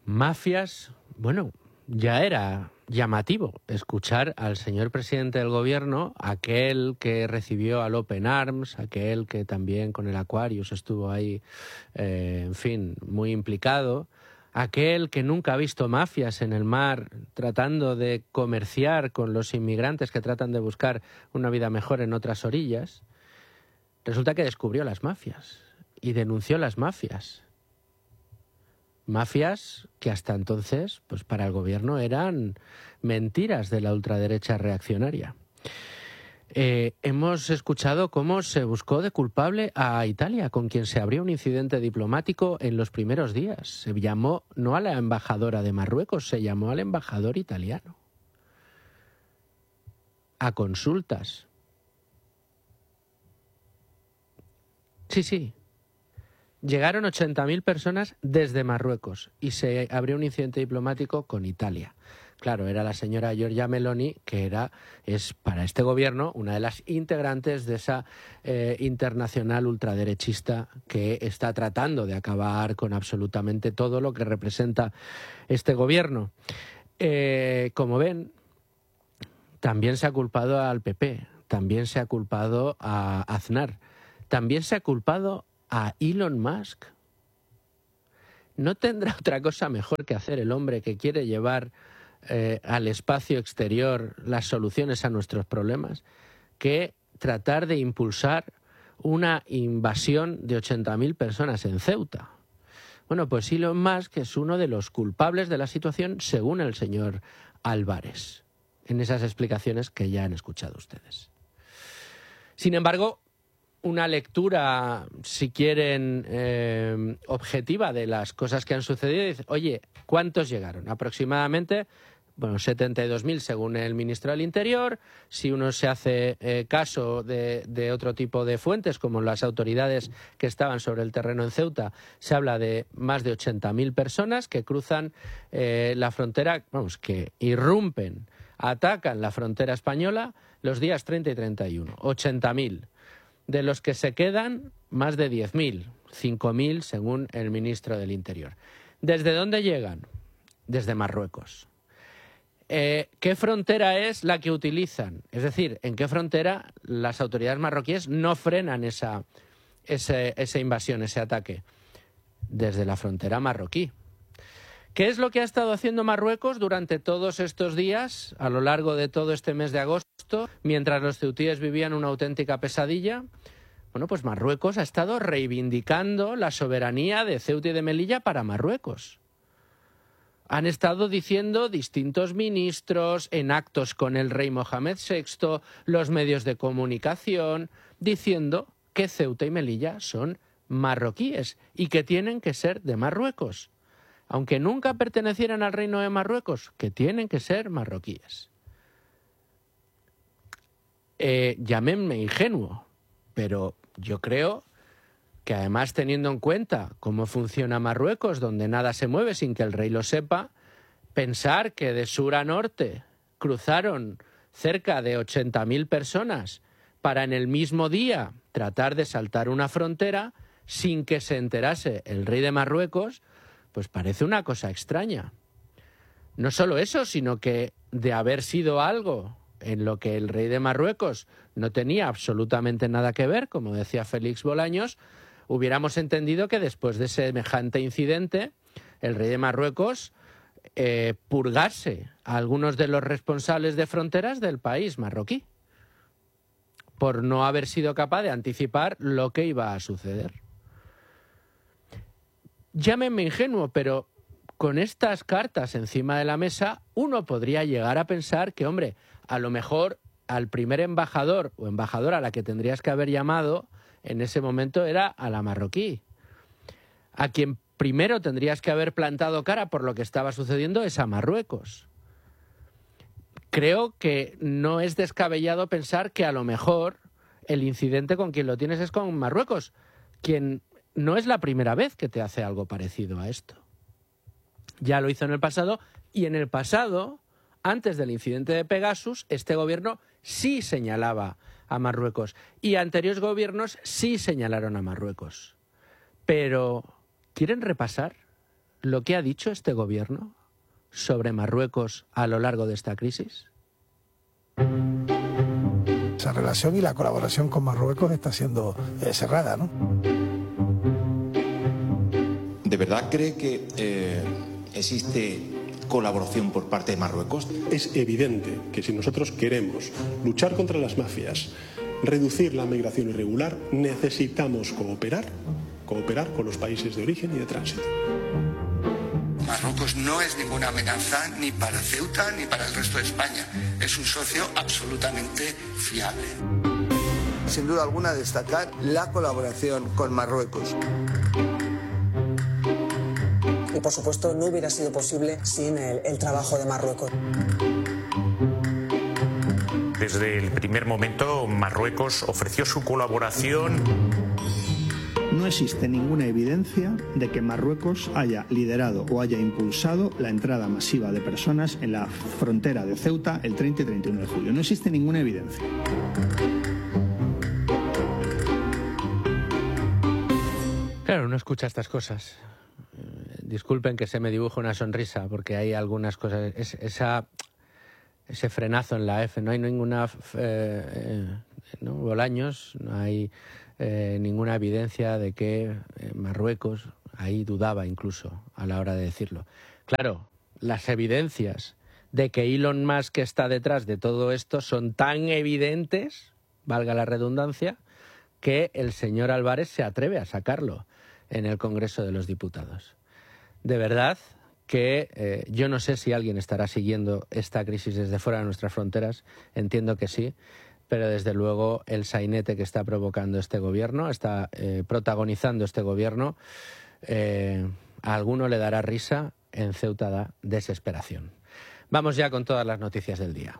Mafias, bueno, ya era llamativo escuchar al señor presidente del gobierno, aquel que recibió al Open Arms, aquel que también con el Aquarius estuvo ahí, en fin, muy implicado, aquel que nunca ha visto mafias en el mar tratando de comerciar con los inmigrantes que tratan de buscar una vida mejor en otras orillas. Resulta que descubrió las mafias y denunció las mafias. Mafias que hasta entonces, pues para el gobierno eran mentiras de la ultraderecha reaccionaria. Hemos escuchado cómo se buscó de culpable a Italia, con quien se abrió un incidente diplomático en los primeros días. Se llamó no a la embajadora de Marruecos, se llamó al embajador italiano. A consultas. Sí. Llegaron 80.000 personas desde Marruecos y se abrió un incidente diplomático con Italia. Claro, era la señora Giorgia Meloni, que es para este gobierno una de las integrantes de esa internacional ultraderechista que está tratando de acabar con absolutamente todo lo que representa este gobierno. Como ven, también se ha culpado al PP, también se ha culpado a Aznar, también se ha culpado a Elon Musk. ¿No tendrá otra cosa mejor que hacer el hombre que quiere llevar al espacio exterior las soluciones a nuestros problemas que tratar de impulsar una invasión de 80.000 personas en Ceuta? Bueno, pues Elon Musk es uno de los culpables de la situación, según el señor Álvarez, en esas explicaciones que ya han escuchado ustedes. Sin embargo, una lectura, si quieren, objetiva de las cosas que han sucedido, dice, oye, ¿cuántos llegaron? Aproximadamente, 72.000 según el ministro del Interior. Si uno se hace caso de otro tipo de fuentes, como las autoridades que estaban sobre el terreno en Ceuta, se habla de más de 80.000 personas que cruzan la frontera, que irrumpen, atacan la frontera española los días 30 y 31. 80.000. De los que se quedan, más de 10.000, 5.000 según el ministro del Interior. ¿Desde dónde llegan? Desde Marruecos. ¿Qué frontera es la que utilizan? Es decir, ¿en qué frontera las autoridades marroquíes no frenan esa invasión, ese ataque? Desde la frontera marroquí. ¿Qué es lo que ha estado haciendo Marruecos durante todos estos días, a lo largo de todo este mes de agosto, mientras los ceutíes vivían una auténtica pesadilla? Bueno, pues Marruecos ha estado reivindicando la soberanía de Ceuta y de Melilla para Marruecos. Han estado diciendo distintos ministros en actos con el rey Mohamed VI, los medios de comunicación, diciendo que Ceuta y Melilla son marroquíes y que tienen que ser de Marruecos. Aunque nunca pertenecieran al reino de Marruecos, que tienen que ser marroquíes. Llámenme ingenuo, pero yo creo que además, teniendo en cuenta cómo funciona Marruecos, donde nada se mueve sin que el rey lo sepa, pensar que de sur a norte cruzaron cerca de 80.000 personas para en el mismo día tratar de saltar una frontera sin que se enterase el rey de Marruecos, pues parece una cosa extraña. No solo eso, sino que de haber sido algo en lo que el rey de Marruecos no tenía absolutamente nada que ver, como decía Félix Bolaños, hubiéramos entendido que después de semejante incidente, el rey de Marruecos purgase a algunos de los responsables de fronteras del país marroquí, por no haber sido capaz de anticipar lo que iba a suceder. Llámenme ingenuo, pero con estas cartas encima de la mesa, uno podría llegar a pensar que, hombre, a lo mejor al primer embajador o embajadora a la que tendrías que haber llamado en ese momento era a la marroquí. A quien primero tendrías que haber plantado cara por lo que estaba sucediendo es a Marruecos. Creo que no es descabellado pensar que a lo mejor el incidente con quien lo tienes es con Marruecos, quien no es la primera vez que te hace algo parecido a esto. Ya lo hizo en el pasado, y en el pasado, antes del incidente de Pegasus, este gobierno sí señalaba a Marruecos y anteriores gobiernos sí señalaron a Marruecos. Pero, ¿quieren repasar lo que ha dicho este gobierno sobre Marruecos a lo largo de esta crisis? Esa relación y la colaboración con Marruecos está siendo cerrada, ¿no? ¿De verdad cree que existe colaboración por parte de Marruecos? Es evidente que si nosotros queremos luchar contra las mafias, reducir la migración irregular, necesitamos cooperar con los países de origen y de tránsito. Marruecos no es ninguna amenaza ni para Ceuta ni para el resto de España. Es un socio absolutamente fiable. Sin duda alguna, destacar la colaboración con Marruecos. Y por supuesto no hubiera sido posible sin el trabajo de Marruecos. Desde el primer momento, Marruecos ofreció su colaboración. No existe ninguna evidencia de que Marruecos haya liderado o haya impulsado la entrada masiva de personas en la frontera de Ceuta el 30 y 31 de julio. No existe ninguna evidencia. Claro, uno escucha estas cosas. Disculpen que se me dibuje una sonrisa, porque hay algunas cosas... Ese frenazo en la F, no hay ninguna... ¿no? Bolaños, no hay... ninguna evidencia de que Marruecos, ahí dudaba incluso a la hora de decirlo. Claro, las evidencias de que Elon Musk está detrás de todo esto son tan evidentes, valga la redundancia, que el señor Álvarez se atreve a sacarlo en el Congreso de los Diputados. De verdad que yo no sé si alguien estará siguiendo esta crisis desde fuera de nuestras fronteras, entiendo que sí, pero desde luego el sainete que está provocando este gobierno, está protagonizando este gobierno, a alguno le dará risa, en Ceuta da desesperación. Vamos ya con todas las noticias del día.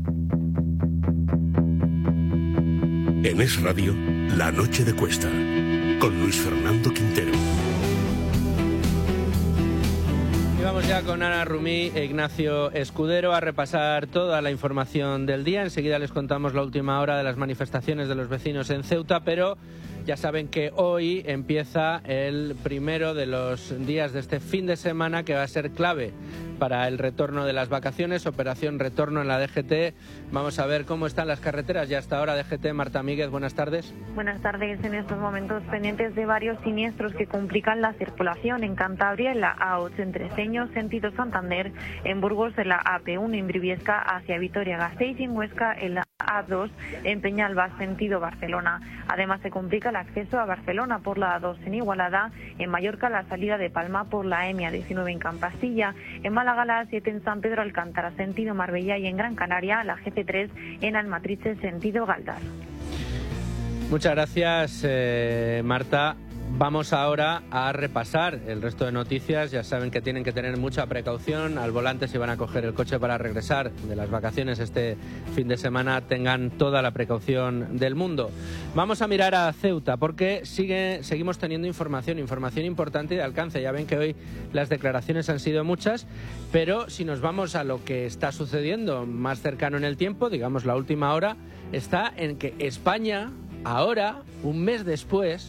En Es Radio, La Noche de Cuesta, con Luis Fernando Quintero. Vamos ya con Ana Rumí e Ignacio Escudero a repasar toda la información del día. Enseguida les contamos la última hora de las manifestaciones de los vecinos en Ceuta, pero ya saben que hoy empieza el primero de los días de este fin de semana que va a ser clave para el retorno de las vacaciones, operación retorno en la DGT. Vamos a ver cómo están las carreteras ya hasta ahora. DGT, Marta Míguez, buenas tardes. Buenas tardes. En estos momentos pendientes de varios siniestros que complican la circulación en Cantabria, en la A8 en Treseño, sentido Santander, en Burgos, en la AP1 en Briviesca hacia Vitoria-Gasteiz y en Huesca, en la A2 en Peñalba, sentido Barcelona. Además se complica el acceso a Barcelona por la A2 en Igualada, en Mallorca la salida de Palma por la M19 en Campastilla, en Málaga la A7 en San Pedro Alcántara, sentido Marbella y en Gran Canaria la GC3 en Almatrice, sentido Galdar. Muchas gracias, Marta. Vamos ahora a repasar el resto de noticias. Ya saben que tienen que tener mucha precaución al volante si van a coger el coche para regresar de las vacaciones este fin de semana. Tengan toda la precaución del mundo. Vamos a mirar a Ceuta porque seguimos teniendo información importante y de alcance. Ya ven que hoy las declaraciones han sido muchas, pero si nos vamos a lo que está sucediendo más cercano en el tiempo, digamos la última hora, está en que España ahora, un mes después,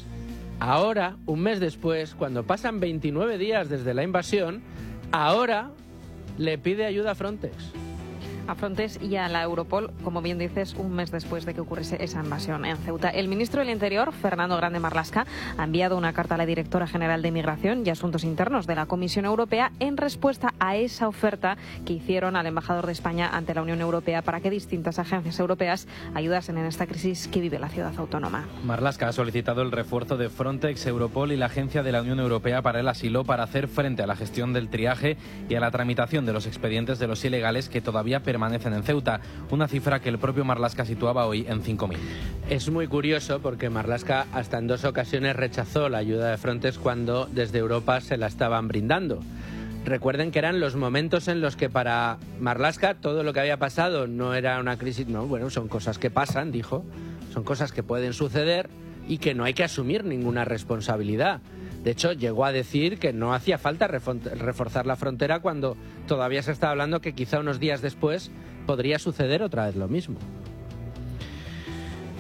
cuando pasan 29 días desde la invasión, ahora le pide ayuda a Frontex. A Frontex y a la Europol, como bien dices, un mes después de que ocurriese esa invasión en Ceuta. El ministro del Interior, Fernando Grande Marlaska, ha enviado una carta a la directora general de Migración y Asuntos Internos de la Comisión Europea en respuesta a esa oferta que hicieron al embajador de España ante la Unión Europea para que distintas agencias europeas ayudasen en esta crisis que vive la ciudad autónoma. Marlaska ha solicitado el refuerzo de Frontex, Europol y la Agencia de la Unión Europea para el Asilo para hacer frente a la gestión del triaje y a la tramitación de los expedientes de los ilegales que todavía permanecen en Ceuta, una cifra que el propio Marlaska situaba hoy en 5.000. Es muy curioso porque Marlaska hasta en 2 ocasiones rechazó la ayuda de Frontex cuando desde Europa se la estaban brindando. Recuerden que eran los momentos en los que para Marlaska todo lo que había pasado no era una crisis, no, bueno, son cosas que pasan, dijo, son cosas que pueden suceder y que no hay que asumir ninguna responsabilidad. De hecho, llegó a decir que no hacía falta reforzar la frontera cuando todavía se estaba hablando que quizá unos días después podría suceder otra vez lo mismo.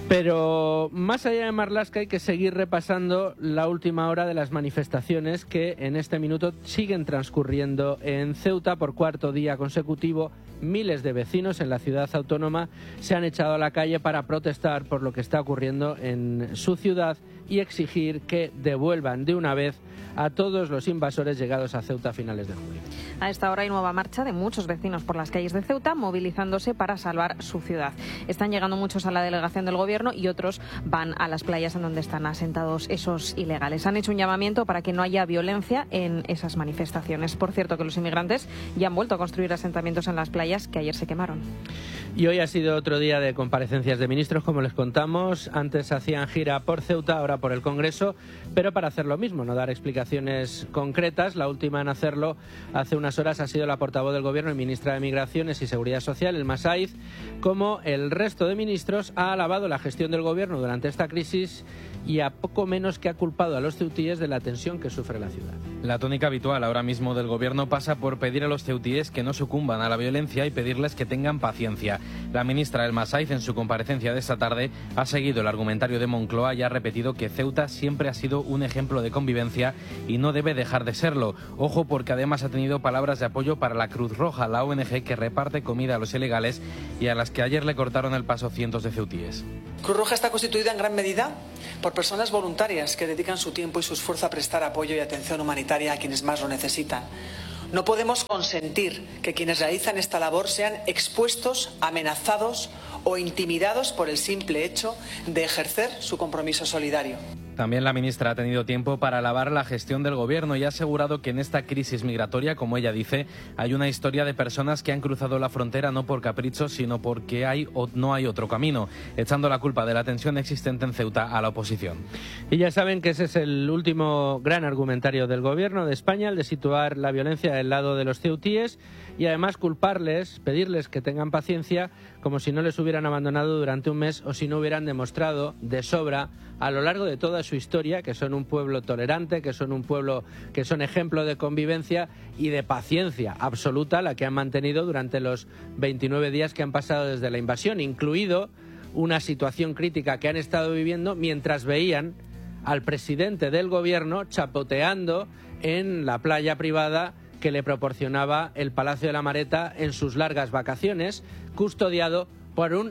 Pero más allá de Marlaska hay que seguir repasando la última hora de las manifestaciones que en este minuto siguen transcurriendo en Ceuta por cuarto día consecutivo. Miles de vecinos en la ciudad autónoma se han echado a la calle para protestar por lo que está ocurriendo en su ciudad y exigir que devuelvan de una vez a todos los invasores llegados a Ceuta a finales de julio. A esta hora hay nueva marcha de muchos vecinos por las calles de Ceuta movilizándose para salvar su ciudad. Están llegando muchos a la delegación del gobierno y otros van a las playas en donde están asentados esos ilegales. Han hecho un llamamiento para que no haya violencia en esas manifestaciones. Por cierto, que los inmigrantes ya han vuelto a construir asentamientos en las playas que ayer se quemaron. Y hoy ha sido otro día de comparecencias de ministros, como les contamos. Antes hacían gira por Ceuta, ahora por el Congreso, pero para hacer lo mismo, no dar explicaciones concretas. La última en hacerlo hace unas horas ha sido la portavoz del Gobierno y ministra de Migraciones y Seguridad Social, Elma Saiz. Como el resto de ministros, ha alabado la gestión del Gobierno durante esta crisis y a poco menos que ha culpado a los ceutíes de la tensión que sufre la ciudad. La tónica habitual ahora mismo del Gobierno pasa por pedir a los ceutíes que no sucumban a la violencia y pedirles que tengan paciencia. La ministra Elma Saiz, en su comparecencia de esta tarde, ha seguido el argumentario de Moncloa y ha repetido que Ceuta siempre ha sido un ejemplo de convivencia y no debe dejar de serlo. Ojo, porque además ha tenido palabras de apoyo para la Cruz Roja, la ONG que reparte comida a los ilegales y a las que ayer le cortaron el paso cientos de ceutíes. Cruz Roja está constituida en gran medida por personas voluntarias que dedican su tiempo y su esfuerzo a prestar apoyo y atención humanitaria a quienes más lo necesitan. No podemos consentir que quienes realizan esta labor sean expuestos, amenazados o intimidados por el simple hecho de ejercer su compromiso solidario. También la ministra ha tenido tiempo para alabar la gestión del Gobierno y ha asegurado que en esta crisis migratoria, como ella dice, hay una historia de personas que han cruzado la frontera no por capricho, sino porque no hay otro camino, echando la culpa de la tensión existente en Ceuta a la oposición. Y ya saben que ese es el último gran argumentario del Gobierno de España, el de situar la violencia del lado de los ceutíes y además culparles, pedirles que tengan paciencia, como si no les hubieran abandonado durante un mes o si no hubieran demostrado de sobra a lo largo de toda su historia que son un pueblo tolerante, que son un pueblo que son ejemplo de convivencia y de paciencia absoluta, la que han mantenido durante los 29 días que han pasado desde la invasión, incluido una situación crítica que han estado viviendo mientras veían al presidente del Gobierno chapoteando en la playa privada que le proporcionaba el Palacio de la Mareta en sus largas vacaciones, custodiado por un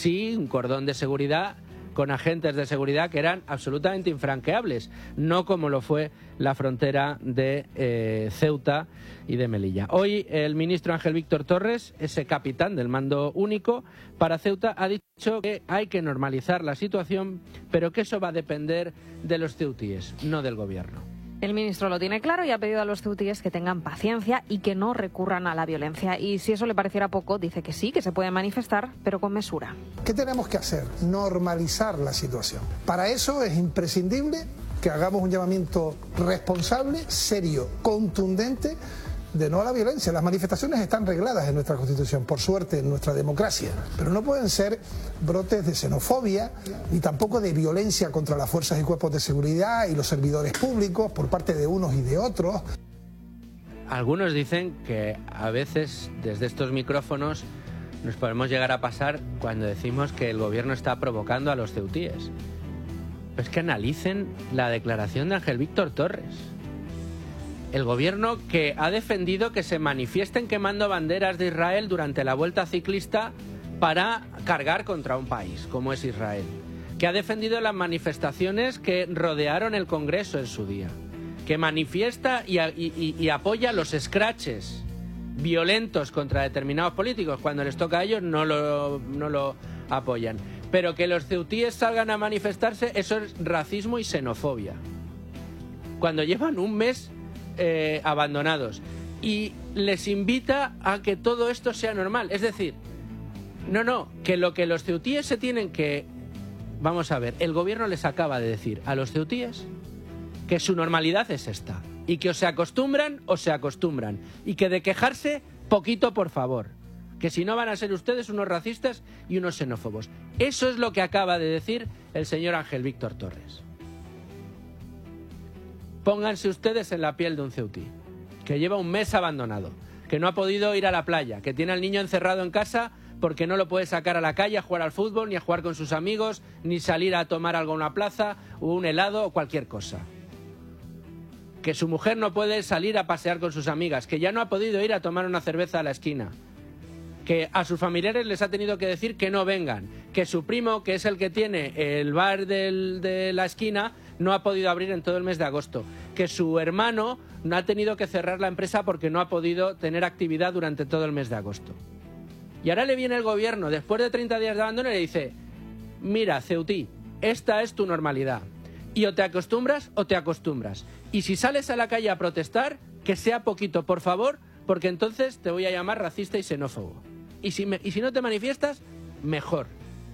cordón de seguridad con agentes de seguridad que eran absolutamente infranqueables, no como lo fue la frontera de Ceuta y de Melilla. Hoy el ministro Ángel Víctor Torres, ese capitán del mando único para Ceuta, ha dicho que hay que normalizar la situación, pero que eso va a depender de los ceutíes, no del Gobierno. El ministro lo tiene claro y ha pedido a los ceutíes que tengan paciencia y que no recurran a la violencia. Y si eso le pareciera poco, dice que sí, que se puede manifestar, pero con mesura. ¿Qué tenemos que hacer? Normalizar la situación. Para eso es imprescindible que hagamos un llamamiento responsable, serio, contundente, de no a la violencia. Las manifestaciones están regladas en nuestra Constitución, por suerte, en nuestra democracia, pero no pueden ser brotes de xenofobia ni tampoco de violencia contra las fuerzas y cuerpos de seguridad y los servidores públicos por parte de unos y de otros. Algunos dicen que a veces desde estos micrófonos nos podemos llegar a pasar cuando decimos que el Gobierno está provocando a los ceutíes. Pues que analicen la declaración de Ángel Víctor Torres. El Gobierno que ha defendido que se manifiesten quemando banderas de Israel durante la vuelta ciclista para cargar contra un país como es Israel. Que ha defendido las manifestaciones que rodearon el Congreso en su día. Que manifiesta y apoya los escraches violentos contra determinados políticos. Cuando les toca a ellos no lo apoyan. Pero que los ceutíes salgan a manifestarse, eso es racismo y xenofobia. Cuando llevan un mes abandonados y les invita a que todo esto sea normal, es decir, que lo que los ceutíes se tienen que, vamos a ver, el Gobierno les acaba de decir a los ceutíes que su normalidad es esta y que o se acostumbran y que de quejarse poquito por favor, que si no van a ser ustedes unos racistas y unos xenófobos. Eso es lo que acaba de decir el señor Ángel Víctor Torres. Pónganse ustedes en la piel de un ceutí, que lleva un mes abandonado, que no ha podido ir a la playa, que tiene al niño encerrado en casa porque no lo puede sacar a la calle a jugar al fútbol, ni a jugar con sus amigos, ni salir a tomar algo en una plaza, o un helado, o cualquier cosa. Que su mujer no puede salir a pasear con sus amigas, que ya no ha podido ir a tomar una cerveza a la esquina, que a sus familiares les ha tenido que decir que no vengan, que su primo, que es el que tiene el bar de la esquina, no ha podido abrir en todo el mes de agosto, que su hermano no ha tenido que cerrar la empresa porque no ha podido tener actividad durante todo el mes de agosto. Y ahora le viene el gobierno, después de 30 días de abandono, y le dice: mira, Ceutí, esta es tu normalidad. Y o te acostumbras o te acostumbras. Y si sales a la calle a protestar, que sea poquito, por favor, porque entonces te voy a llamar racista y xenófobo. Y si no te manifiestas, mejor.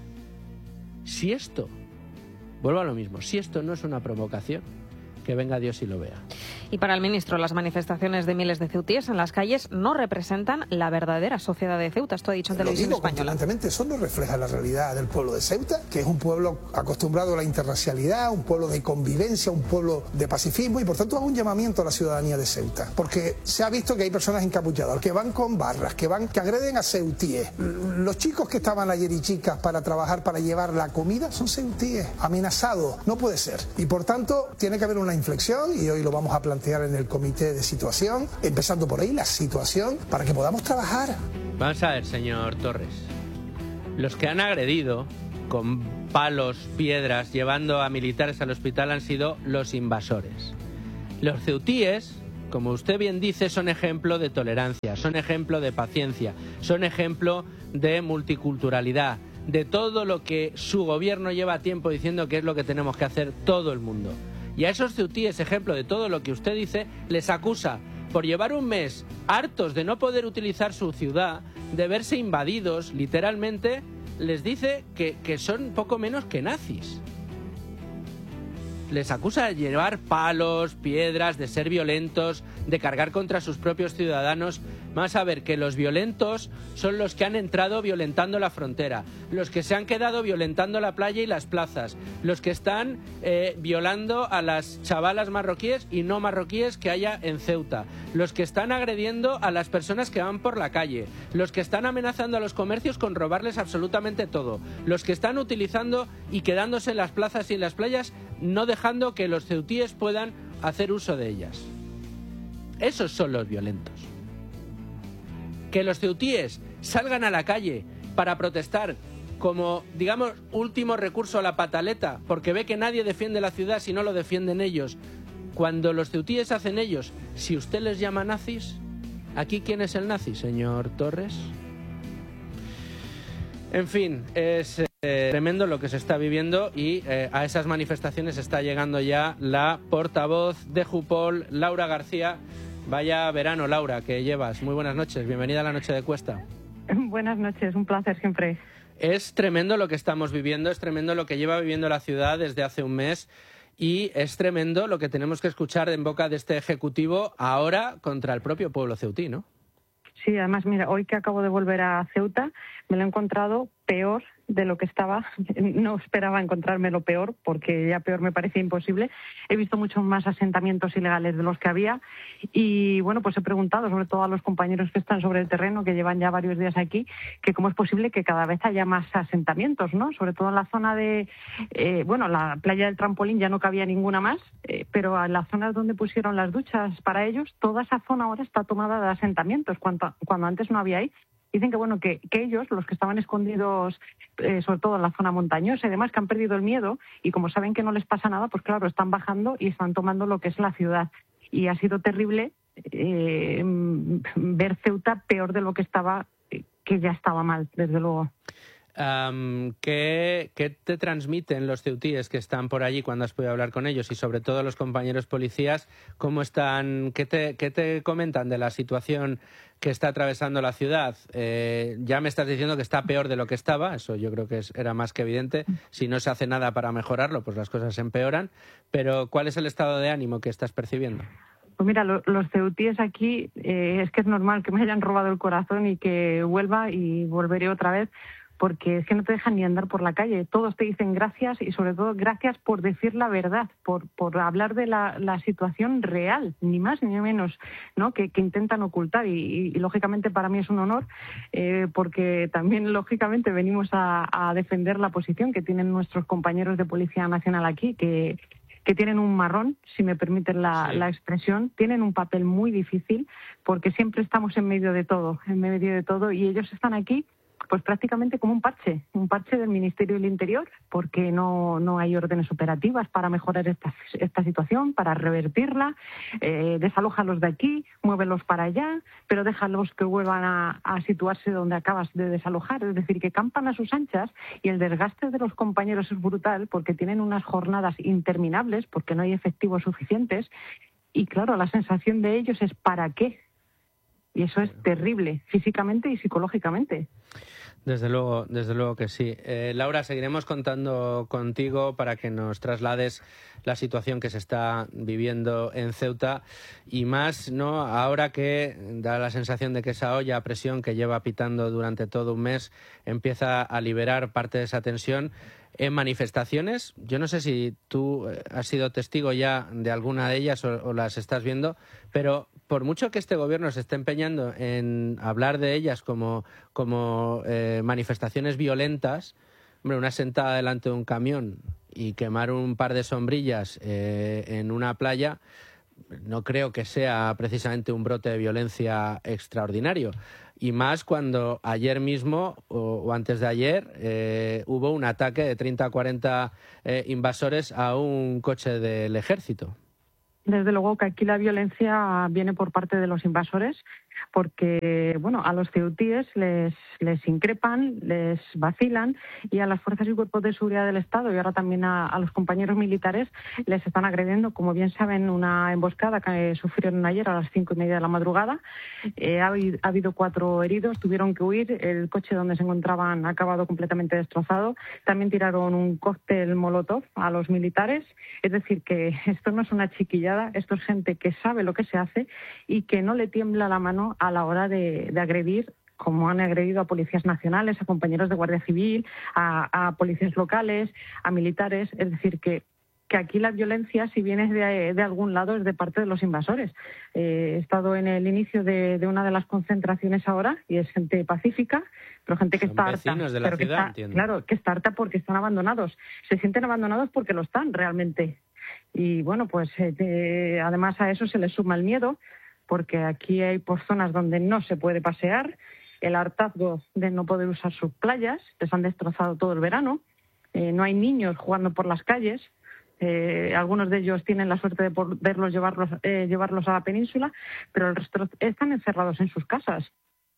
Si esto, vuelvo a lo mismo, si esto no es una provocación, que venga Dios y lo vea. Y para el ministro, las manifestaciones de miles de ceutíes en las calles no representan la verdadera sociedad de Ceuta. Esto ha dicho en Televisión Española. Eso no refleja la realidad del pueblo de Ceuta, que es un pueblo acostumbrado a la interracialidad, un pueblo de convivencia, un pueblo de pacifismo, y por tanto hago un llamamiento a la ciudadanía de Ceuta, porque se ha visto que hay personas encapuchadas, que van con barras, que agreden a ceutíes. Los chicos que estaban ayer y chicas para trabajar, para llevar la comida, son ceutíes, amenazados. No puede ser. Y por tanto tiene que haber una inflexión, y hoy lo vamos a plantear en el comité de situación, empezando por ahí la situación, para que podamos trabajar. Vamos a ver, señor Torres, los que han agredido con palos, piedras, llevando a militares al hospital han sido los invasores. Los ceutíes, como usted bien dice, son ejemplo de tolerancia, son ejemplo de paciencia, son ejemplo de multiculturalidad, de todo lo que su gobierno lleva tiempo diciendo que es lo que tenemos que hacer todo el mundo. Y a esos ceutíes, ejemplo de todo lo que usted dice, les acusa por llevar un mes hartos de no poder utilizar su ciudad, de verse invadidos, literalmente, les dice que son poco menos que nazis. Les acusa de llevar palos, piedras, de ser violentos, de cargar contra sus propios ciudadanos. Vamos a ver que los violentos son los que han entrado violentando la frontera, los que se han quedado violentando la playa y las plazas, los que están violando a las chavalas marroquíes y no marroquíes que haya en Ceuta, los que están agrediendo a las personas que van por la calle, los que están amenazando a los comercios con robarles absolutamente todo, los que están utilizando y quedándose en las plazas y en las playas, no dejando que los ceutíes puedan hacer uso de ellas. Esos son los violentos. Que los ceutíes salgan a la calle para protestar como, digamos, último recurso a la pataleta, porque ve que nadie defiende la ciudad si no lo defienden ellos. Cuando los ceutíes hacen ellos, si usted les llama nazis, ¿aquí quién es el nazi, señor Torres? En fin, es tremendo lo que se está viviendo y a esas manifestaciones está llegando ya la portavoz de Jupol, Laura García. Vaya verano, Laura, que llevas. Muy buenas noches, bienvenida a la Noche de Cuesta. Buenas noches, un placer siempre. Es tremendo lo que estamos viviendo, es tremendo lo que lleva viviendo la ciudad desde hace un mes y es tremendo lo que tenemos que escuchar en boca de este Ejecutivo ahora contra el propio pueblo ceutí, ¿no? Sí, además, mira, hoy que acabo de volver a Ceuta, me lo he encontrado peor de lo que estaba. No esperaba encontrármelo peor, porque ya peor me parecía imposible. He visto muchos más asentamientos ilegales de los que había y, bueno, pues he preguntado, sobre todo a los compañeros que están sobre el terreno, que llevan ya varios días aquí, que cómo es posible que cada vez haya más asentamientos, ¿no? Sobre todo en la zona de, la playa del Trampolín ya no cabía ninguna más, pero en la zona donde pusieron las duchas para ellos, toda esa zona ahora está tomada de asentamientos, cuando antes no había ahí. Dicen que bueno que ellos, los que estaban escondidos, sobre todo en la zona montañosa y demás, que han perdido el miedo y como saben que no les pasa nada, pues claro, están bajando y están tomando lo que es la ciudad. Y ha sido terrible ver Ceuta peor de lo que estaba, que ya estaba mal, desde luego. ¿Qué te transmiten los ceutíes que están por allí cuando has podido hablar con ellos y sobre todo los compañeros policías? ¿Cómo están? ¿Qué te comentan de la situación que está atravesando la ciudad? Ya me estás diciendo que está peor de lo que estaba, eso yo creo que era más que evidente. Si no se hace nada para mejorarlo, pues las cosas se empeoran. Pero ¿cuál es el estado de ánimo que estás percibiendo? Pues mira, los ceutíes aquí, es que es normal que me hayan robado el corazón y que vuelva y volveré otra vez, porque es que no te dejan ni andar por la calle. Todos te dicen gracias y sobre todo gracias por decir la verdad, por hablar de la situación real, ni más ni menos, ¿no? que intentan ocultar y lógicamente para mí es un honor porque también lógicamente venimos a defender la posición que tienen nuestros compañeros de Policía Nacional aquí, que tienen un marrón, si me permiten la expresión, tienen un papel muy difícil porque siempre estamos en medio de todo y ellos están aquí pues prácticamente como un parche del Ministerio del Interior, porque no hay órdenes operativas para mejorar esta situación, para revertirla. Desalójalos de aquí, muévelos para allá, pero déjalos que vuelvan a situarse donde acabas de desalojar. Es decir, que campan a sus anchas y el desgaste de los compañeros es brutal porque tienen unas jornadas interminables, porque no hay efectivos suficientes. Y claro, la sensación de ellos es ¿para qué? Y eso es terrible, físicamente y psicológicamente. Desde luego que sí. Laura, seguiremos contando contigo para que nos traslades la situación que se está viviendo en Ceuta y más, ¿no? Ahora que da la sensación de que esa olla a presión que lleva pitando durante todo un mes empieza a liberar parte de esa tensión. En manifestaciones, yo no sé si tú has sido testigo ya de alguna de ellas o las estás viendo, pero por mucho que este gobierno se esté empeñando en hablar de ellas como manifestaciones violentas, hombre, una sentada delante de un camión y quemar un par de sombrillas en una playa no creo que sea precisamente un brote de violencia extraordinario. Y más cuando ayer mismo o antes de ayer hubo un ataque de 30 a 40 invasores a un coche del ejército. Desde luego que aquí la violencia viene por parte de los invasores porque, bueno, a los ceutíes les increpan, les vacilan y a las fuerzas y cuerpos de seguridad del Estado y ahora también a los compañeros militares les están agrediendo. Como bien saben, una emboscada que sufrieron ayer a las 5:30 de la madrugada. Ha habido 4 heridos, tuvieron que huir. El coche donde se encontraban ha acabado completamente destrozado. También tiraron un cóctel molotov a los militares. Es decir, que esto no es una chiquillada, esto es gente que sabe lo que se hace y que no le tiembla la mano a la hora de agredir, como han agredido a policías nacionales, a compañeros de Guardia Civil, a policías locales, a militares. Es decir, que aquí la violencia, si viene de algún lado, es de parte de los invasores. He estado en el inicio de una de las concentraciones ahora y es gente pacífica, pero gente que está harta. Vecinos de la ciudad, entiendo. Claro, que está harta porque están abandonados. Se sienten abandonados porque lo están realmente. Y bueno, pues además a eso se les suma el miedo, porque aquí hay por zonas donde no se puede pasear, el hartazgo de no poder usar sus playas, les han destrozado todo el verano, no hay niños jugando por las calles, algunos de ellos tienen la suerte de poderlos llevarlos a la península, pero el resto están encerrados en sus casas.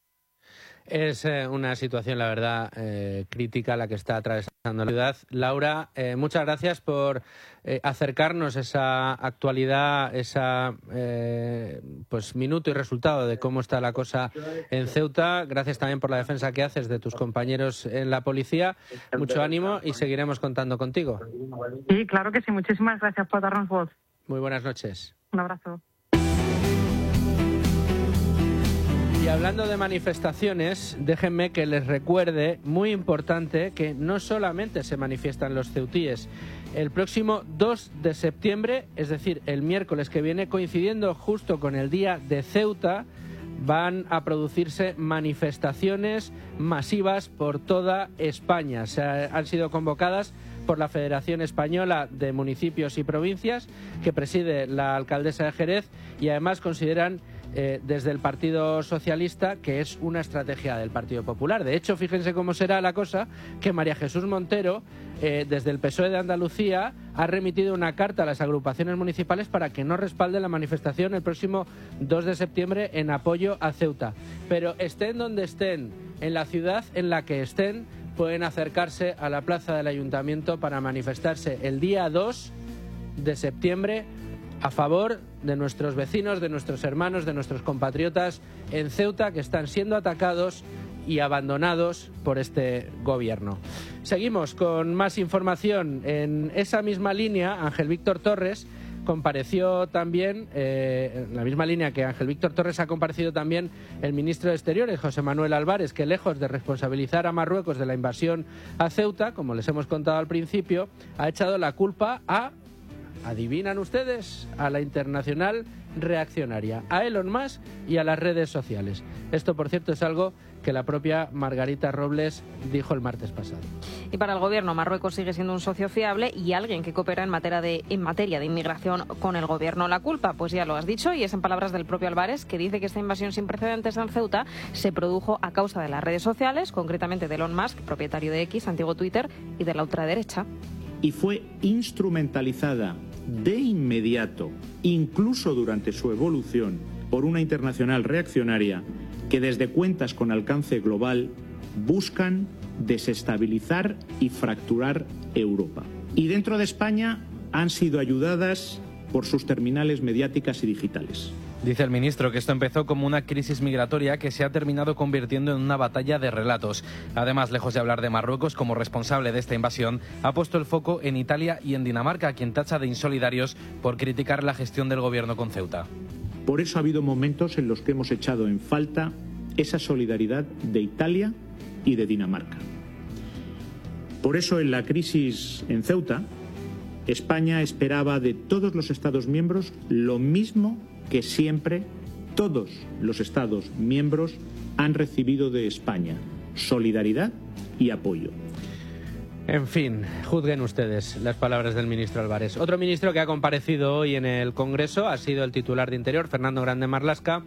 Es una situación, la verdad, crítica la que está atravesando la ciudad. Laura, muchas gracias por acercarnos esa actualidad, esa pues minuto y resultado de cómo está la cosa en Ceuta. Gracias también por la defensa que haces de tus compañeros en la policía. Mucho ánimo y seguiremos contando contigo. Sí, claro que sí. Muchísimas gracias por darnos voz. Muy buenas noches. Un abrazo. Y hablando de manifestaciones, déjenme que les recuerde, muy importante, que no solamente se manifiestan los ceutíes. El próximo 2 de septiembre, es decir, el miércoles que viene, coincidiendo justo con el día de Ceuta, van a producirse manifestaciones masivas por toda España. Han sido convocadas por la Federación Española de Municipios y Provincias, que preside la alcaldesa de Jerez, y además consideran desde el Partido Socialista que es una estrategia del Partido Popular. De hecho, fíjense cómo será la cosa, que María Jesús Montero, desde el PSOE de Andalucía, ha remitido una carta a las agrupaciones municipales para que no respalden la manifestación el próximo 2 de septiembre en apoyo a Ceuta. Pero estén donde estén, en la ciudad en la que estén, pueden acercarse a la plaza del Ayuntamiento para manifestarse el día 2 de septiembre a favor de nuestros vecinos, de nuestros hermanos, de nuestros compatriotas en Ceuta, que están siendo atacados y abandonados por este gobierno. Seguimos con más información. En esa misma línea, Ángel Víctor Torres compareció también, en la misma línea que Ángel Víctor Torres, ha comparecido también el ministro de Exteriores, José Manuel Álvarez, que lejos de responsabilizar a Marruecos de la invasión a Ceuta, como les hemos contado al principio, ha echado la culpa a, ¿adivinan ustedes?, a la internacional reaccionaria, a Elon Musk y a las redes sociales. Esto, por cierto, es algo que la propia Margarita Robles dijo el martes pasado. Y para el gobierno, Marruecos sigue siendo un socio fiable y alguien que coopera en materia de inmigración con el gobierno. La culpa, pues ya lo has dicho, y es en palabras del propio Álvarez, que dice que esta invasión sin precedentes en Ceuta se produjo a causa de las redes sociales, concretamente de Elon Musk, propietario de X, antiguo Twitter, y de la ultraderecha. Y fue instrumentalizada de inmediato, incluso durante su evolución, por una internacional reaccionaria que desde cuentas con alcance global buscan desestabilizar y fracturar Europa. Y dentro de España han sido ayudadas por sus terminales mediáticas y digitales. Dice el ministro que esto empezó como una crisis migratoria que se ha terminado convirtiendo en una batalla de relatos. Además, lejos de hablar de Marruecos como responsable de esta invasión, ha puesto el foco en Italia y en Dinamarca, a quien tacha de insolidarios por criticar la gestión del gobierno con Ceuta. Por eso ha habido momentos en los que hemos echado en falta esa solidaridad de Italia y de Dinamarca. Por eso, en la crisis en Ceuta, España esperaba de todos los Estados miembros lo mismo que siempre todos los Estados miembros han recibido de España: solidaridad y apoyo. En fin, juzguen ustedes las palabras del ministro Álvarez. Otro ministro que ha comparecido hoy en el Congreso ha sido el titular de Interior, Fernando Grande Marlaska,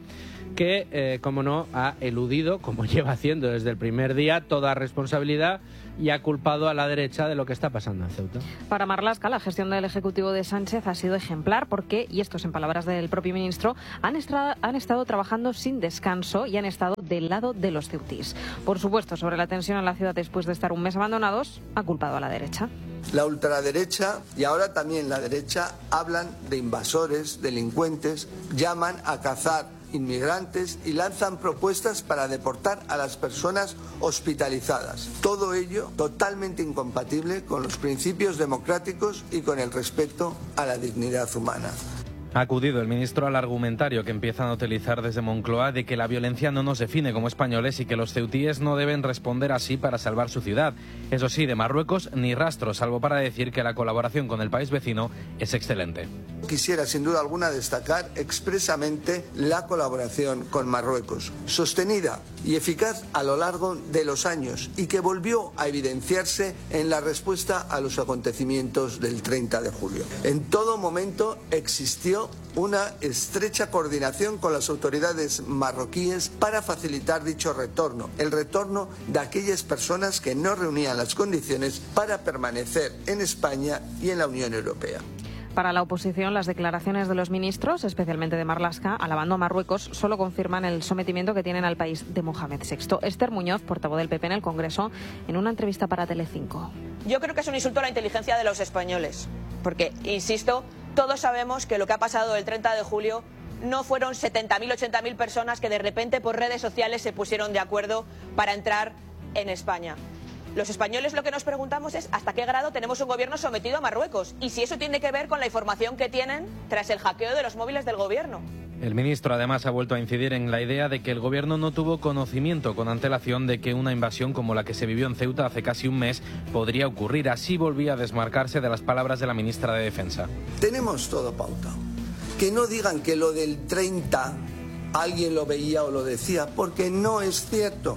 que, como no, ha eludido, como lleva haciendo desde el primer día, toda responsabilidad y ha culpado a la derecha de lo que está pasando en Ceuta. Para Marlaska, la gestión del Ejecutivo de Sánchez ha sido ejemplar porque, y esto es en palabras del propio ministro, han estado trabajando sin descanso y han estado del lado de los ceutís. Por supuesto, sobre la tensión en la ciudad después de estar un mes abandonados, ha culpado a la derecha. La ultraderecha y ahora también la derecha hablan de invasores, delincuentes, llaman a cazar inmigrantes y lanzan propuestas para deportar a las personas hospitalizadas. Todo ello totalmente incompatible con los principios democráticos y con el respeto a la dignidad humana. Ha acudido el ministro al argumentario que empiezan a utilizar desde Moncloa de que la violencia no nos define como españoles y que los ceutíes no deben responder así para salvar su ciudad. Eso sí, de Marruecos ni rastro, salvo para decir que la colaboración con el país vecino es excelente. Quisiera sin duda alguna destacar expresamente la colaboración con Marruecos, sostenida y eficaz a lo largo de los años y que volvió a evidenciarse en la respuesta a los acontecimientos del 30 de julio. En todo momento existió una estrecha coordinación con las autoridades marroquíes para facilitar dicho retorno, el retorno de aquellas personas que no reunían las condiciones para permanecer en España y en la Unión Europea. Para la oposición, las declaraciones de los ministros, especialmente de Marlaska, alabando a Marruecos, solo confirman el sometimiento que tienen al país de Mohamed VI. Esther Muñoz, portavoz del PP en el Congreso, en una entrevista para Telecinco. Yo creo que es un insulto a la inteligencia de los españoles, porque, insisto, todos sabemos que lo que ha pasado el 30 de julio no fueron 70.000, 80.000 personas que de repente por redes sociales se pusieron de acuerdo para entrar en España. Los españoles lo que nos preguntamos es hasta qué grado tenemos un gobierno sometido a Marruecos y si eso tiene que ver con la información que tienen tras el hackeo de los móviles del gobierno. El ministro además ha vuelto a incidir en la idea de que el gobierno no tuvo conocimiento con antelación de que una invasión como la que se vivió en Ceuta hace casi un mes podría ocurrir. Así volvía a desmarcarse de las palabras de la ministra de Defensa. Tenemos todo pautado. Que no digan que lo del 30 alguien lo veía o lo decía, porque no es cierto.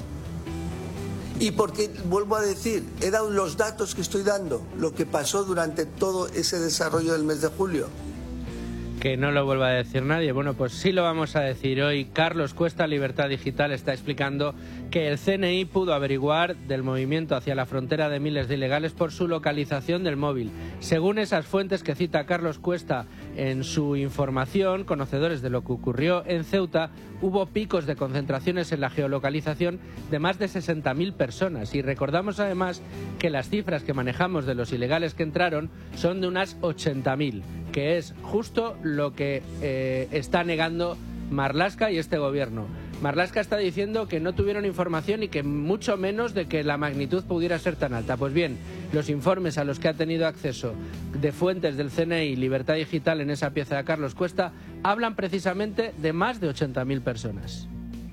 Y porque, vuelvo a decir, he dado los datos que estoy dando, lo que pasó durante todo ese desarrollo del mes de julio. Que no lo vuelva a decir nadie. Bueno, pues sí lo vamos a decir hoy. Carlos Cuesta, Libertad Digital, está explicando que el CNI pudo averiguar del movimiento hacia la frontera de miles de ilegales por su localización del móvil. Según esas fuentes que cita Carlos Cuesta en su información, conocedores de lo que ocurrió en Ceuta, hubo picos de concentraciones en la geolocalización de más de 60.000 personas. Y recordamos además que las cifras que manejamos de los ilegales que entraron son de unas 80.000, que es justo lo que está negando Marlaska y este gobierno. Marlaska está diciendo que no tuvieron información y que mucho menos de que la magnitud pudiera ser tan alta. Pues bien, los informes a los que ha tenido acceso de fuentes del CNI, Libertad Digital, en esa pieza de Carlos Cuesta, hablan precisamente de más de 80.000 personas.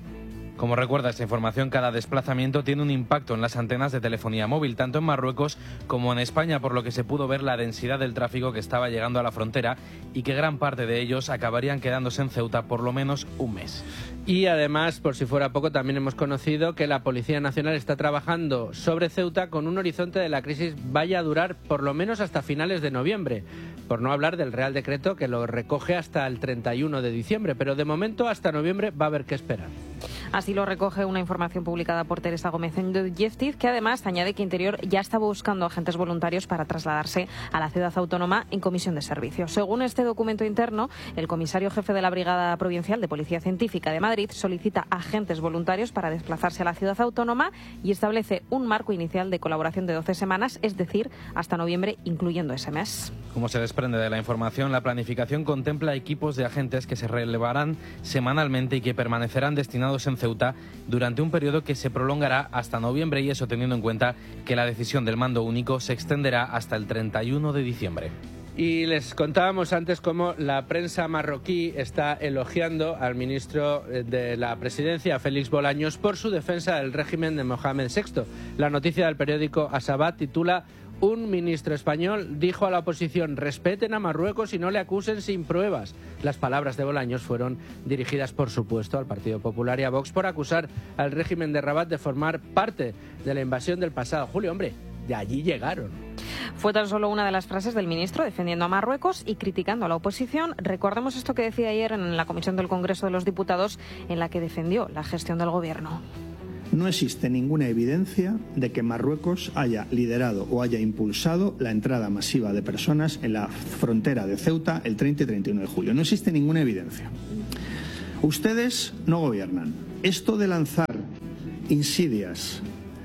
Como recuerda esta información, cada desplazamiento tiene un impacto en las antenas de telefonía móvil, tanto en Marruecos como en España, por lo que se pudo ver la densidad del tráfico que estaba llegando a la frontera y que gran parte de ellos acabarían quedándose en Ceuta por lo menos un mes. Y además, por si fuera poco, también hemos conocido que la Policía Nacional está trabajando sobre Ceuta con un horizonte de la crisis vaya a durar por lo menos hasta finales de noviembre, por no hablar del Real Decreto que lo recoge hasta el 31 de diciembre, pero de momento hasta noviembre va a haber que esperar. Así lo recoge una información publicada por Teresa Gómez en Yeftiz, que además añade que Interior ya está buscando agentes voluntarios para trasladarse a la ciudad autónoma en comisión de servicio. Según este documento interno, el comisario jefe de la Brigada Provincial de Policía Científica de Madrid solicita agentes voluntarios para desplazarse a la ciudad autónoma y establece un marco inicial de colaboración de 12 semanas, es decir, hasta noviembre, incluyendo ese mes. Como se desprende de la información, la planificación contempla equipos de agentes que se relevarán semanalmente y que permanecerán destinados en Ceuta durante un periodo que se prolongará hasta noviembre, y eso teniendo en cuenta que la decisión del mando único se extenderá hasta el 31 de diciembre. Y les contábamos antes cómo la prensa marroquí está elogiando al ministro de la Presidencia, Félix Bolaños, por su defensa del régimen de Mohamed VI. La noticia del periódico Asabat titula: un ministro español dijo a la oposición: respeten a Marruecos y no le acusen sin pruebas. Las palabras de Bolaños fueron dirigidas, por supuesto, al Partido Popular y a Vox por acusar al régimen de Rabat de formar parte de la invasión del pasado julio. Hombre, de allí llegaron. Fue tan solo una de las frases del ministro defendiendo a Marruecos y criticando a la oposición. Recordemos esto que decía ayer en la Comisión del Congreso de los Diputados, en la que defendió la gestión del Gobierno. No existe ninguna evidencia de que Marruecos haya liderado o haya impulsado la entrada masiva de personas en la frontera de Ceuta el 30 y 31 de julio. No existe ninguna evidencia. Ustedes no gobiernan. Esto de lanzar insidias,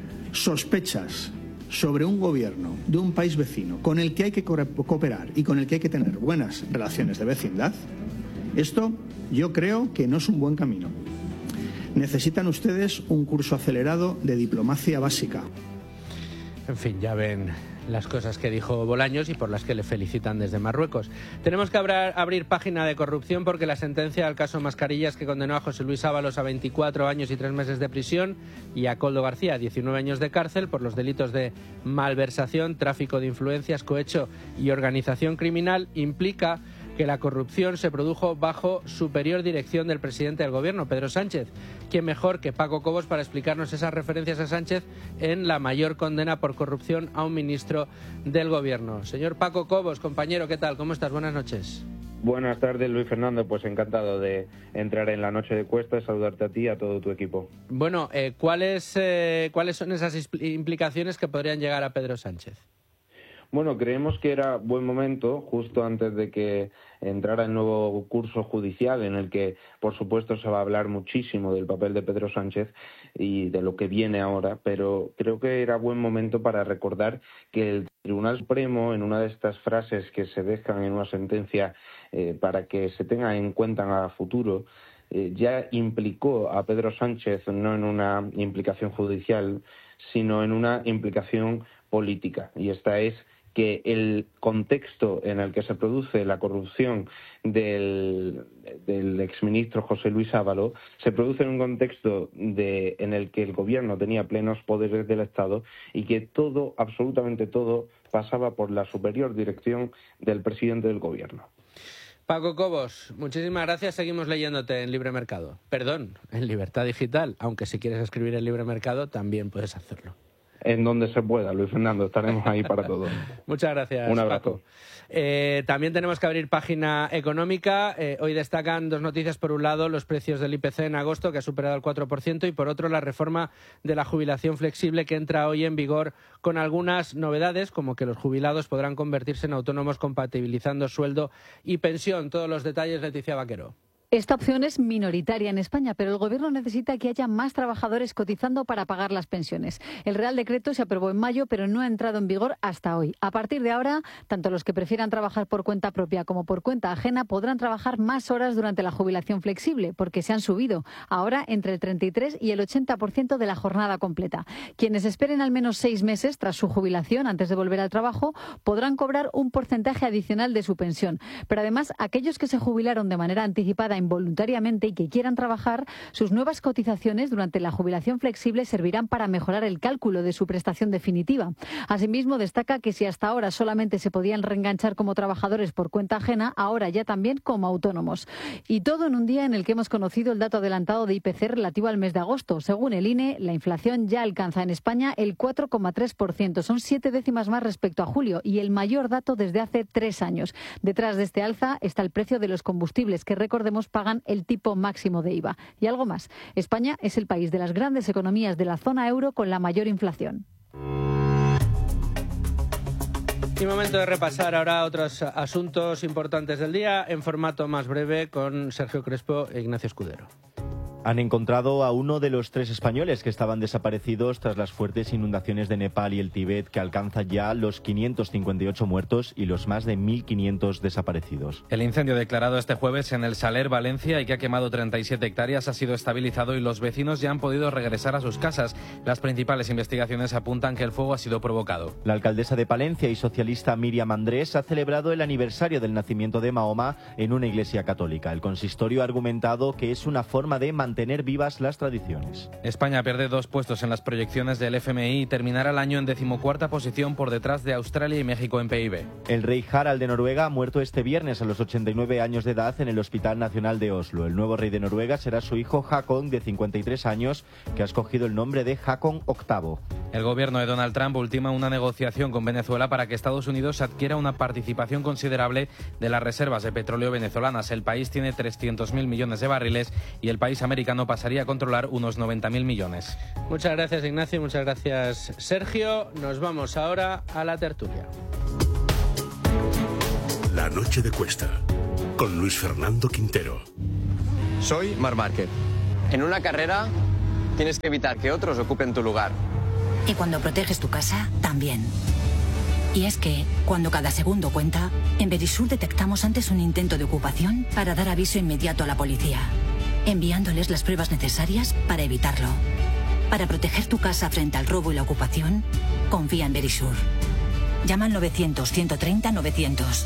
sospechas sobre un gobierno de un país vecino con el que hay que cooperar y con el que hay que tener buenas relaciones de vecindad, esto yo creo que no es un buen camino. Necesitan ustedes un curso acelerado de diplomacia básica. En fin, ya ven las cosas que dijo Bolaños y por las que le felicitan desde Marruecos. Tenemos que abrir página de corrupción, porque la sentencia al caso Mascarillas, que condenó a José Luis Ábalos a 24 años y 3 meses de prisión y a Koldo García a 19 años de cárcel por los delitos de malversación, tráfico de influencias, cohecho y organización criminal, implica que la corrupción se produjo bajo superior dirección del presidente del Gobierno, Pedro Sánchez. ¿Quién mejor que Paco Cobos para explicarnos esas referencias a Sánchez en la mayor condena por corrupción a un ministro del Gobierno? Señor Paco Cobos, compañero, ¿qué tal? ¿Cómo estás? Buenas noches. Buenas tardes, Luis Fernando. Pues encantado de entrar en la noche de Cuesta y saludarte a ti y a todo tu equipo. Bueno, ¿cuáles son esas implicaciones que podrían llegar a Pedro Sánchez? Bueno, creemos que era buen momento, justo antes de que entrara el nuevo curso judicial, en el que, por supuesto, se va a hablar muchísimo del papel de Pedro Sánchez y de lo que viene ahora, pero creo que era buen momento para recordar que el Tribunal Supremo, en una de estas frases que se dejan en una sentencia para que se tenga en cuenta a futuro, ya implicó a Pedro Sánchez no en una implicación judicial, sino en una implicación política, y esta es que el contexto en el que se produce la corrupción del exministro José Luis Ábalos se produce en un contexto en el que el Gobierno tenía plenos poderes del Estado y que todo, absolutamente todo, pasaba por la superior dirección del presidente del Gobierno. Paco Cobos, muchísimas gracias. Seguimos leyéndote en Libre Mercado. Perdón, en Libertad Digital, aunque si quieres escribir en Libre Mercado también puedes hacerlo. En donde se pueda, Luis Fernando, estaremos ahí para todo. Muchas gracias, un abrazo. Paco. También tenemos que abrir página económica. Hoy destacan dos noticias. Por un lado, los precios del IPC en agosto, que ha superado el 4%, y por otro, la reforma de la jubilación flexible, que entra hoy en vigor con algunas novedades, como que los jubilados podrán convertirse en autónomos compatibilizando sueldo y pensión. Todos los detalles, Leticia Vaquero. Esta opción es minoritaria en España, pero el Gobierno necesita que haya más trabajadores cotizando para pagar las pensiones. El Real Decreto se aprobó en mayo, pero no ha entrado en vigor hasta hoy. A partir de ahora, tanto los que prefieran trabajar por cuenta propia como por cuenta ajena podrán trabajar más horas durante la jubilación flexible, porque se han subido ahora entre el 33 y el 80% de la jornada completa. Quienes esperen al menos 6 meses tras su jubilación antes de volver al trabajo podrán cobrar un porcentaje adicional de su pensión. Pero además, aquellos que se jubilaron de manera anticipada involuntariamente y que quieran trabajar, sus nuevas cotizaciones durante la jubilación flexible servirán para mejorar el cálculo de su prestación definitiva. Asimismo, destaca que si hasta ahora solamente se podían reenganchar como trabajadores por cuenta ajena, ahora ya también como autónomos. Y todo en un día en el que hemos conocido el dato adelantado de IPC relativo al mes de agosto. Según el INE, la inflación ya alcanza en España el 4,3%. Son 7 décimas más respecto a julio y el mayor dato desde hace 3 años. Detrás de este alza está el precio de los combustibles, que recordemos pagan el tipo máximo de IVA. Y algo más, España es el país de las grandes economías de la zona euro con la mayor inflación. Y momento de repasar ahora otros asuntos importantes del día en formato más breve con Sergio Crespo e Ignacio Escudero. Han encontrado a uno de los 3 españoles que estaban desaparecidos tras las fuertes inundaciones de Nepal y el Tíbet, que alcanzan ya los 558 muertos y los más de 1.500 desaparecidos. El incendio declarado este jueves en el Saler, Valencia, y que ha quemado 37 hectáreas, ha sido estabilizado y los vecinos ya han podido regresar a sus casas. Las principales investigaciones apuntan que el fuego ha sido provocado. La alcaldesa de Palencia y socialista Míriam Andrés ha celebrado el aniversario del nacimiento de Mahoma en una iglesia católica. El consistorio ha argumentado que es una forma de mantener vivas las tradiciones. España pierde 2 puestos en las proyecciones del FMI y terminará el año en 14ª posición por detrás de Australia y México en PIB. El rey Harald de Noruega ha muerto este viernes a los 89 años de edad en el Hospital Nacional de Oslo. El nuevo rey de Noruega será su hijo Haakon, de 53 años, que ha escogido el nombre de Haakon VIII. El gobierno de Donald Trump ultima una negociación con Venezuela para que Estados Unidos adquiera una participación considerable de las reservas de petróleo venezolanas. El país tiene 300.000 millones de barriles y el país americano pasaría a controlar unos 90.000 millones. Muchas gracias, Ignacio, muchas gracias, Sergio. Nos vamos ahora a la tertulia. La noche de Cuesta, con Luis Fernando Quintero. Soy Marc Márquez. En una carrera tienes que evitar que otros ocupen tu lugar. Y cuando proteges tu casa, también. Y es que, cuando cada segundo cuenta, en Verisur detectamos antes un intento de ocupación para dar aviso inmediato a la policía, enviándoles las pruebas necesarias para evitarlo. Para proteger tu casa frente al robo y la ocupación, confía en Verisur. Llama al 900-130-900.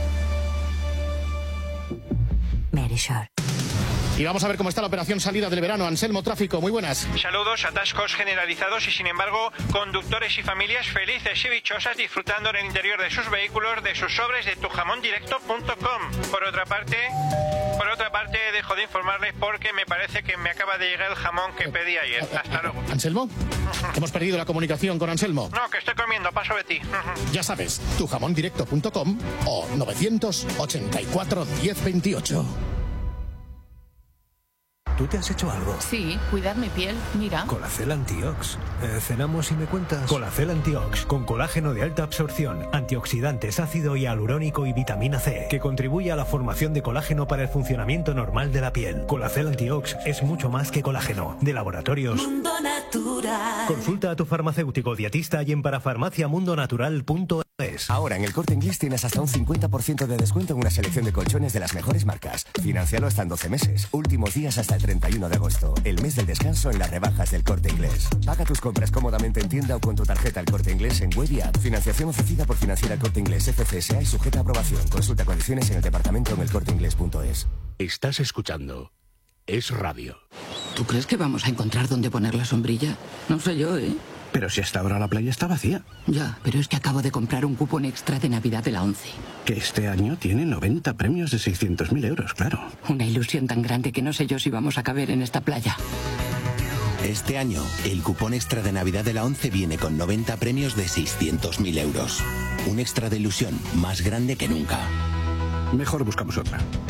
Verisur. Y vamos a ver cómo está la operación salida del verano. Anselmo Tráfico, muy buenas. Saludos, atascos generalizados y sin embargo conductores y familias felices y dichosas disfrutando en el interior de sus vehículos de sus sobres de tujamondirecto.com. Por otra parte, dejo de informarles porque me parece que me acaba de llegar el jamón que pedí ayer. Hasta luego. ¿Anselmo? Hemos perdido la comunicación con Anselmo. No, que estoy comiendo, paso de ti. Ya sabes, tujamondirecto.com o 984 1028. ¿Tú te has hecho algo? Sí, cuidar mi piel, mira. Colacel Antiox. ¿Cenamos y me cuentas? Colacel Antiox, con colágeno de alta absorción, antioxidantes, ácido hialurónico y vitamina C, que contribuye a la formación de colágeno para el funcionamiento normal de la piel. Colacel Antiox es mucho más que colágeno. De Laboratorios Mundo Natural. Consulta a tu farmacéutico dietista y en parafarmaciamundonatural.es. Ahora en el Corte Inglés tienes hasta un 50% de descuento en una selección de colchones de las mejores marcas. Financialo hasta en 12 meses. Últimos días hasta el 31 de agosto. El mes del descanso en las rebajas del Corte Inglés. Paga tus compras cómodamente en tienda o con tu tarjeta El Corte Inglés en web y app. Financiación ofrecida por Financiera El Corte Inglés FCSA y sujeta a aprobación. Consulta condiciones en el departamento en elcorteinglés.es. Estás escuchando Es Radio. ¿Tú crees que vamos a encontrar dónde poner la sombrilla? No sé yo, ¿eh? Pero si hasta ahora la playa está vacía. Ya, pero es que acabo de comprar un cupón extra de Navidad de la ONCE. Que este año tiene 90 premios de 600.000 euros, claro. Una ilusión tan grande que no sé yo si vamos a caber en esta playa. Este año, el cupón extra de Navidad de la ONCE viene con 90 premios de 600.000 euros. Un extra de ilusión más grande que nunca. Mejor buscamos otra.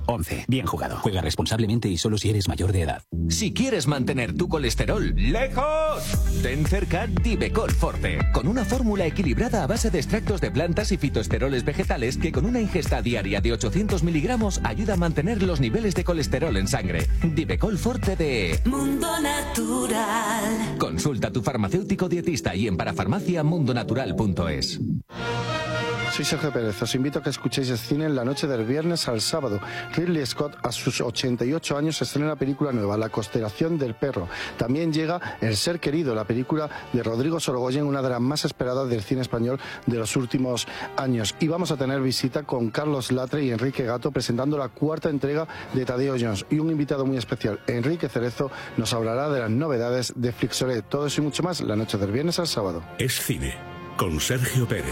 11. Bien jugado. Juega responsablemente y solo si eres mayor de edad. Si quieres mantener tu colesterol lejos, ten cerca Divecol Forte, con una fórmula equilibrada a base de extractos de plantas y fitoesteroles vegetales que con una ingesta diaria de 800 miligramos ayuda a mantener los niveles de colesterol en sangre. Divecol Forte de Mundo Natural. Consulta a tu farmacéutico dietista y en parafarmaciamundonatural.es. Soy Sergio Pérez, os invito a que escuchéis el cine en la noche del viernes al sábado. Ridley Scott, a sus 88 años, estrena la película nueva, La constelación del perro. También llega El ser querido, la película de Rodrigo Sorogoyen, una de las más esperadas del cine español de los últimos años. Y vamos a tener visita con Carlos Latre y Enrique Gato presentando la cuarta entrega de Tadeo Jones. Y un invitado muy especial, Enrique Cerezo, nos hablará de las novedades de Flixolé. Todo eso y mucho más la noche del viernes al sábado. Es cine, con Sergio Pérez.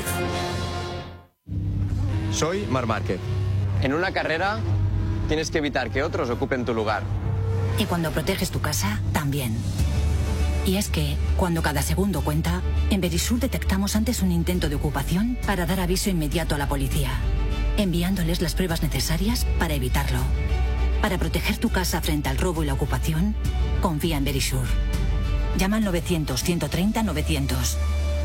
Soy Marc Márquez. En una carrera tienes que evitar que otros ocupen tu lugar. Y cuando proteges tu casa, también. Y es que, cuando cada segundo cuenta, en Verisur detectamos antes un intento de ocupación para dar aviso inmediato a la policía, enviándoles las pruebas necesarias para evitarlo. Para proteger tu casa frente al robo y la ocupación, confía en Verisur. Llama al 900-130-900.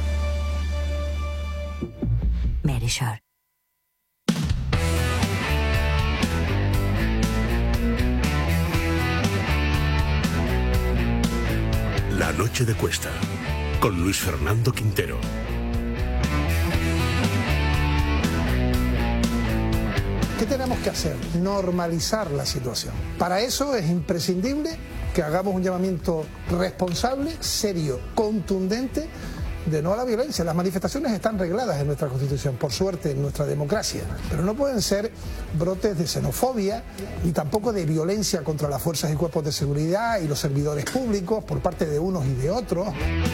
Verisur. La noche de Cuesta, con Luis Fernando Quintero. ¿Qué tenemos que hacer? Normalizar la situación. Para eso es imprescindible que hagamos un llamamiento responsable, serio, contundente, de no a la violencia. Las manifestaciones están regladas en nuestra Constitución, por suerte, en nuestra democracia, pero no pueden ser brotes de xenofobia ni tampoco de violencia contra las fuerzas y cuerpos de seguridad y los servidores públicos por parte de unos y de otros.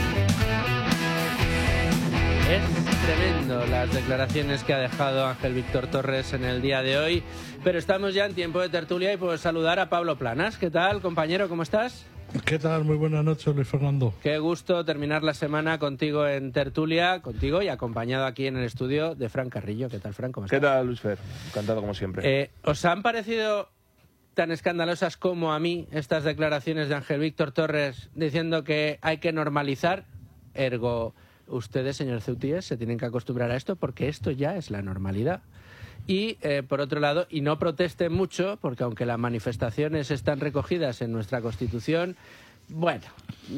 Es tremendo las declaraciones que ha dejado Ángel Víctor Torres en el día de hoy, pero estamos ya en tiempo de tertulia y puedo saludar a Pablo Planas. ¿Qué tal, compañero? ¿Cómo estás? ¿Qué tal? Muy buenas noches, Luis Fernando. Qué gusto terminar la semana contigo en tertulia, contigo y acompañado aquí en el estudio de Fran Carrillo. ¿Qué tal, Fran? ¿Cómo estás? ¿Qué tal, Luis Fer? Encantado como siempre. ¿Os han parecido tan escandalosas como a mí estas declaraciones de Ángel Víctor Torres diciendo que hay que normalizar? Ergo, ustedes, señor Ceutíes, se tienen que acostumbrar a esto porque esto ya es la normalidad. Y, por otro lado, y no protesten mucho, porque aunque las manifestaciones están recogidas en nuestra Constitución, bueno,